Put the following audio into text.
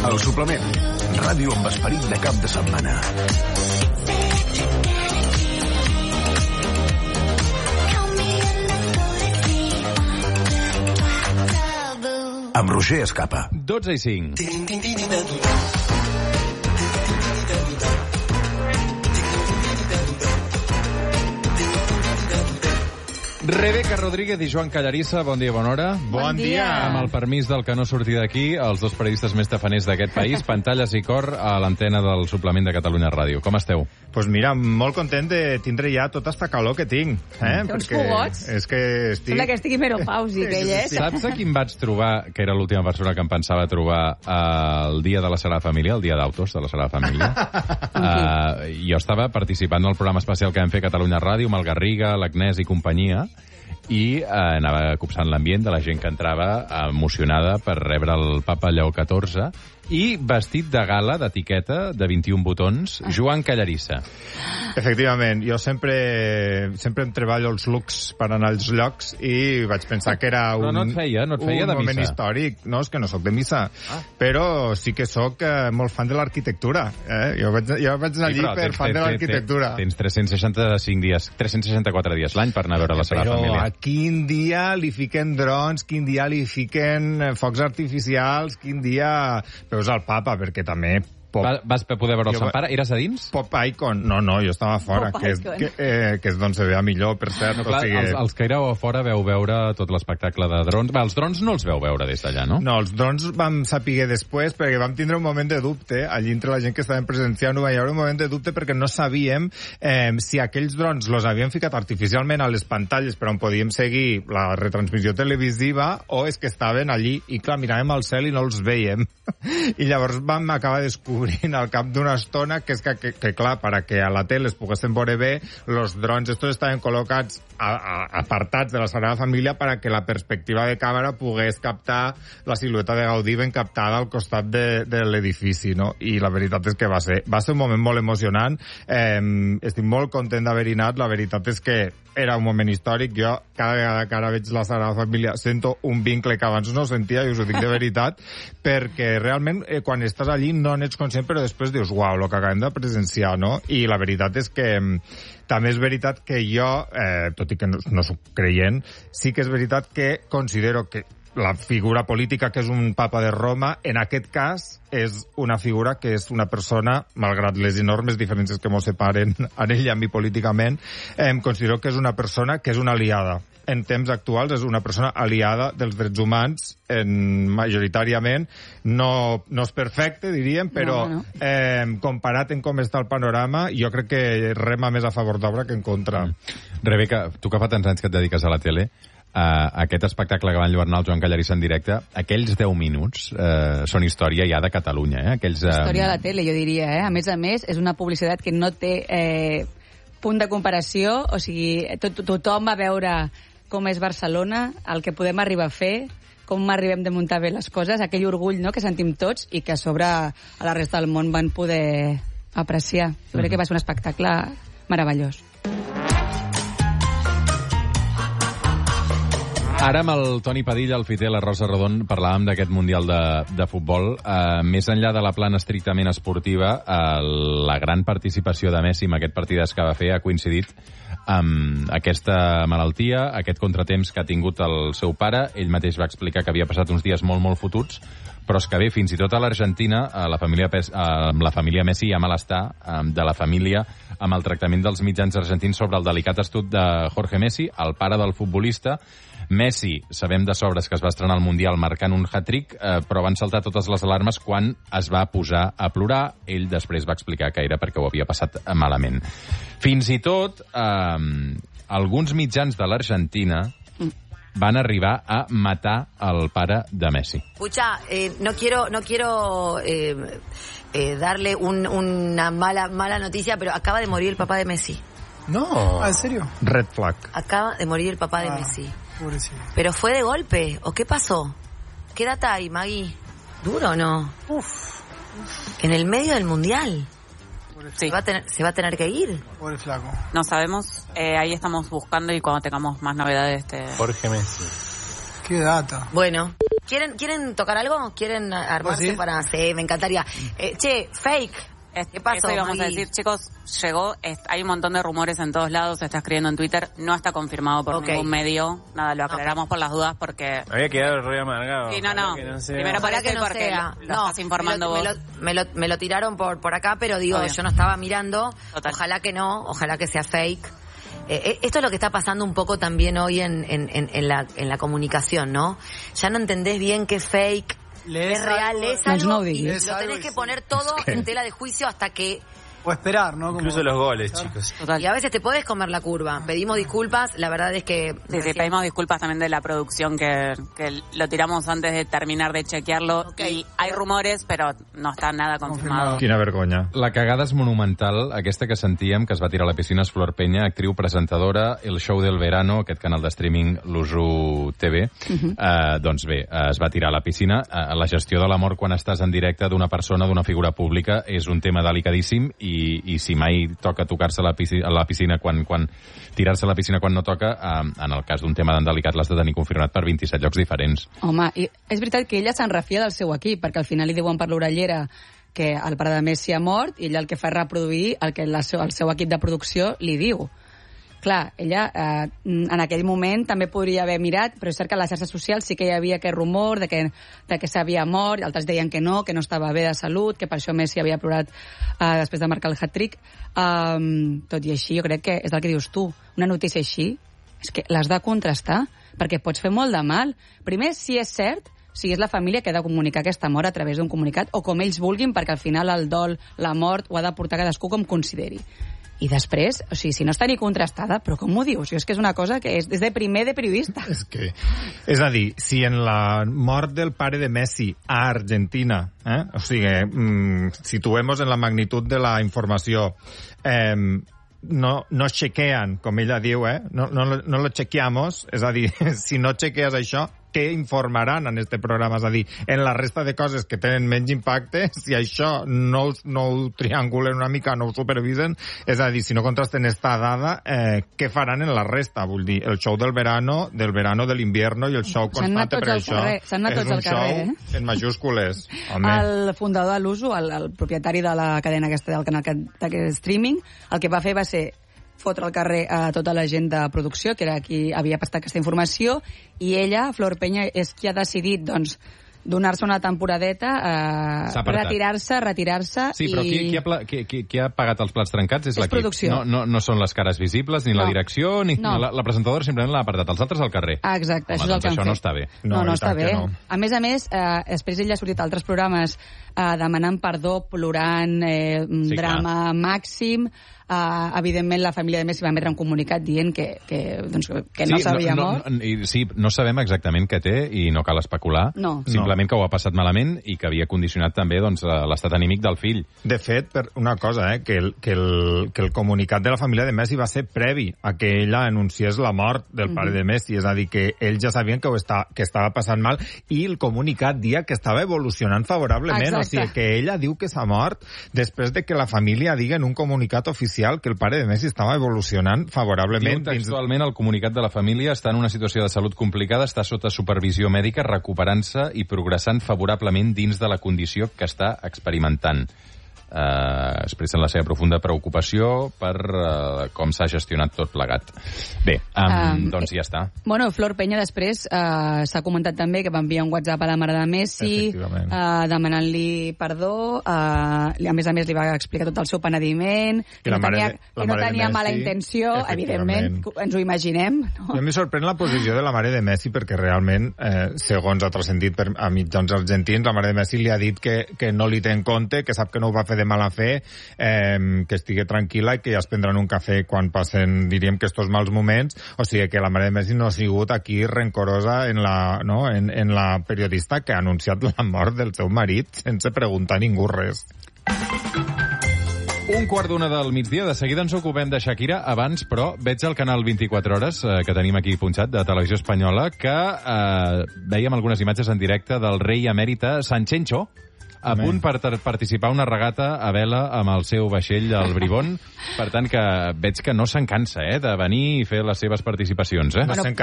El Suplement, ràdio amb esperit de cap de setmana. Amb Roger Escapa. 12:05. Rebeca Rodríguez i Joan Callarissa, bon dia, bona hora. Bon dia. Amb el permís del que no surti d'aquí, els dos periodistes més tafaners d'aquest país, Pantalles i Cor, a l'antena del Suplement de Catalunya Ràdio. Com esteu? Pues mira, molt content de tindre ja tota esta calor que tinc. Uns fogots. És que estic... Sembla que estigui menopàusic, ell, Saps a quin vaig trobar, que era l'última persona que em pensava trobar el dia de la Sagrada Família, el dia d'autos de la Sagrada Família? Jo estava participant en el programa especial que vam fer a Catalunya Ràdio, amb el Garriga, l'Agnès i companyia, i anava copsant l'ambient de la gent que entrava emocionada per rebre el papa Lleó XIV, i vestit de gala, d'etiqueta, de 21 botons, Joan Callarissa. Efectivament, jo sempre em treballo els looks per anar als llocs i vaig pensar que era un, no et feia un de moment missa. històric. No, és que no sóc de missa, però sí que sóc molt fan de l'arquitectura. Jo vaig anar allí per fan de l'arquitectura. Tens 365 dies, 364 dies l'any per anar a veure la Sagrada Família. Però a quin dia li fiquen drons, quin dia li fiquen focs artificials, quin dia... Veus el papa, perquè també... Vas poder veure el Sant Pare? Eres a dins? Pop Icon. No, jo estava fora, que és d'on se veia millor, per cert. No, clar, els que éreu a fora veu veure tot l'espectacle de drons. Els drons no els veu veure des d'allà, no? No, els drons vam saber després, perquè vam tindre un moment de dubte, allí entre la gent que estàvem presenciant, va haver un moment de dubte perquè no sabíem si aquells drons los havien ficat artificialment a les pantalles per on podíem seguir la retransmissió televisiva, o és que estaven allí, i clar, miràvem al cel i no els veiem. I llavors vam acabar descobrint al cap d'una estona que és que clar, perquè a la tele es poguessin veure bé, els drons estos estaven col·locats apartats de la Sagrada Família perquè la perspectiva de càmera pogués captar la silueta de Gaudí ben captada al costat de l'edifici, no? I la veritat és que va ser un moment molt emocionant. Estic molt content d'haver-hi anat. La veritat és que era un moment històric. Jo, cada vegada que ara veig la Sagrada Família, sento un vincle que abans no sentia, i us ho dic de veritat, perquè realment, quan estàs allí, no n'ets conscient, però després dius, uau, el que acabem de presenciar, no? I la veritat és que també és veritat que jo, tot i que no soc creient, sí que és veritat que considero que la figura política que és un papa de Roma, en aquest cas, és una figura que és una persona, malgrat les enormes diferències que ens separen a ell i a mi políticament, considero que és una persona que és una aliada. En temps actuals és una persona aliada dels drets humans, majoritàriament. No és perfecte, diríem, però comparat en com està el panorama, jo crec que rema més a favor d'obra que en contra. Rebeca, tu que fa tants anys que et dediques a la tele, aquest espectacle que van enlluernar el Joan Callarissa en directe, aquells 10 minuts són història ja de Catalunya. Història de la tele, jo diria. A més, és una publicitat que no té punt de comparació. O sigui, tothom va veure com és Barcelona, el que podem arribar a fer, com arribem de muntar bé les coses, aquell orgull, no?, que sentim tots i que a sobre a la resta del món van poder apreciar. Jo crec que va ser un espectacle meravellós. Ara amb el Toni Padilla, el Fiter, la Rosa Rodon, parlàvem d'aquest Mundial de futbol. Més enllà de la plana estrictament esportiva, la gran participació de Messi en aquest partidàs que va fer ha coincidit amb aquesta malaltia, aquest contratemps que ha tingut el seu pare. Ell mateix va explicar que havia passat uns dies molt, molt fotuts, però és que bé, fins i tot a l'Argentina, amb la família Messi hi ha malestar de la família amb el tractament dels mitjans argentins sobre el delicat estat de Jorge Messi, el pare del futbolista. Messi, sabem de sobres que es va estrenar al Mundial marcant un hat-trick, però van saltar totes les alarmes quan es va posar a plorar. Ell després va explicar que era perquè ho havia passat malament. Fins i tot, alguns mitjans de l'Argentina van arribar a matar el pare de Messi. Pucha, no quiero darle una mala noticia, pero acaba de morir el papá de Messi. No, ¿en serio? Red flag. Acaba de morir el papá de Messi. Pobrecito. ¿Pero fue de golpe? ¿O qué pasó? ¿Qué data hay, Maggie? ¿Duro o no? En el medio del Mundial. Sí. ¿Se va a tener que ir? Pobre flaco. No sabemos, ahí estamos buscando y cuando tengamos más novedades Jorge Messi. Qué data. Bueno. ¿Quieren tocar algo? ¿Quieren armarse Pues sí. para...? Sí, me encantaría. Fake. ¿Qué pasó, Eso íbamos a Maggie? decir, chicos, llegó, hay un montón de rumores en todos lados, se está escribiendo en Twitter, no está confirmado por ningún medio, nada, lo aclaramos por las dudas porque... Había quedado re amargado. Sí, no. Primero Ojalá parece que no porque sea. lo estás informando vos. Me lo tiraron por acá, pero digo, Obvio. yo no estaba mirando. Total. Ojalá que no, ojalá que sea fake. Esto es lo que está pasando un poco también hoy en la comunicación, ¿no? Ya no entendés bien qué es fake, Lees es real, algo, es No, algo no y digas. lo tenés que poner todo en tela de juicio hasta que... O esperar, ¿no? Como- Incluso los goles, chicos. Total. Y a veces te podés comer la curva. Pedimos disculpas, la verdad es que... Sí, pedimos disculpas también de la producción que lo tiramos antes de terminar de chequearlo. Ok. Y hay rumores, pero no está nada confirmado. Quina vergonya. La cagada és monumental, aquesta que sentíem, que es va tirar a la piscina, és Flor Peña, actriu presentadora, El show del verano, aquest canal de streaming, l'Usu TV. Doncs bé, es va tirar a la piscina. La gestió de l'amor quan estàs en directe d'una persona, d'una figura pública, és un tema delicadíssim i si mai toca tocar-se a la piscina quan tirar-se a la piscina quan no toca, en el cas d'un tema tan delicat l'has de tenir confirmat per 27 llocs diferents. Home, i és veritat que ella se'n refia del seu equip, perquè al final li diuen per l'orellera que el pare de Messi ha mort i ella el que fa és reproduir el que el seu equip de producció li diu. Clar, ella en aquell moment també podria haver mirat, però és cert que a les xarxes socials sí que hi havia aquest rumor de que s'havia mort, altres deien que no estava bé de salut, que per això Messi havia plorat després de marcar el hat-trick. Tot i així, jo crec que és el que dius tu, una notícia així és que l'has de contrastar, perquè pots fer molt de mal. Primer, si és cert, si és la família que ha de comunicar aquesta mort a través d'un comunicat, o com ells vulguin, perquè al final el dol, la mort, ho ha de portar cadascú com consideri. I després, o sigui, si no està ni contrastada, però com ho dius? És que és una cosa que és de primer de periodista. És a dir, si en la mort del pare de Messi a Argentina, o sigui, situemos en la magnitud de la informació, no chequean, com ella diu, no lo chequeamos, és a dir, si no chequees això, què informaran en este programa? És a dir, en la resta de coses que tenen menys impacte, si això no ho triangulen una mica, no ho supervisen, és a dir, si no contrasten esta dada, què faran en la resta? Vull dir, el show del verano, de l'invierno i el show constante, perquè això s'han anat tots al carrer, en majúscules. Home. El fundador de l'Usu, el propietari de la cadena aquesta del canal de streaming, el que va fer va ser fotre al carrer a tota la gent de producció, que era qui havia prestat aquesta informació, i ella, Flor Peña, és qui ha decidit, doncs, donar-se una temporadeta, retirar-se... Sí, però qui ha pagat els plats trencats és l'equip. Producció. No són les cares visibles, ni la direcció, ni la presentadora simplement l'ha apartat. Els altres al carrer. Exacte, això és el que han fet. Això no està bé. No està bé. No. A més, després ella ha sortit a altres programes demanant perdó, plorant, drama màxim. Evidentment, la família de Messi va emetre un comunicat dient que no s'havia mort. No sabem exactament què té i no cal especular. No. Simplement que ho ha passat malament i que havia condicionat també l'estat anímic del fill. De fet, per una cosa, que el comunicat de la família de Messi va ser previ a que ella anunciés la mort del pare de Messi. És a dir, que ells ja sabien que estava passant mal i el comunicat dia que estava evolucionant favorablement. Exacte. O sigui, que ella diu que s'ha mort després de que la família digui en un comunicat oficial que el pare de Messi estava evolucionant favorablement. Diu textualment, el comunicat de la família està en una situació de salut complicada, està sota supervisió mèdica, recuperant-se i progressant favorablement dins de la condició que està experimentant. Expressen la seva profunda preocupació per com s'ha gestionat tot plegat. Bé, doncs ja està. Bueno, Flor Peña després s'ha comentat també que va enviar un WhatsApp a la mare de Messi demanant-li perdó, a més li va explicar tot el seu penediment, que no tenia mala intenció, evidentment, ens ho imaginem. No? A mi sorprèn la posició de la mare de Messi perquè realment, segons ha transcendit a mitjans argentins, la mare de Messi li ha dit que no li té en compte, que sap que no ho va fer de mala fe, que estigui tranquil·la i que ja es prendran un cafè quan passen, diríem, que estos mals moments. O sigui que la mare de Messi no ha sigut aquí rencorosa en la periodista que ha anunciat la mort del seu marit sense preguntar a ningú res. 1:15 del migdia. De seguida ens ocupem de Shakira. Abans, però, veig al canal 24 Hores, que tenim aquí punxat, de Televisió Espanyola, que veiem algunes imatges en directe del rei emèrita Sanchencho, a punt per participar una regata a vela amb el seu vaixell, el Bribón. Per tant, que veig que no se'n cansa, de venir i fer les seves participacions. No se'n